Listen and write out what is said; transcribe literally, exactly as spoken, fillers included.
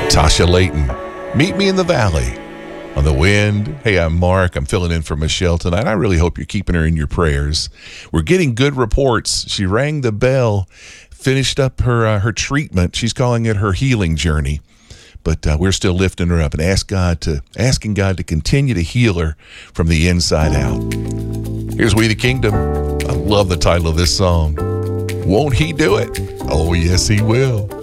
Tasha Layton, Meet Me in the Valley. On the Wind. Hey, I'm Mark. I'm filling in for Michelle tonight. I really hope you're keeping her in your prayers. We're getting good reports. She rang the bell, finished up her uh, her treatment. She's calling it her healing journey. But uh, we're still lifting her up and ask God to asking God to continue to heal her from the inside out. Here's We the Kingdom. I love the title of this song. Won't He do it? Oh, yes, He will.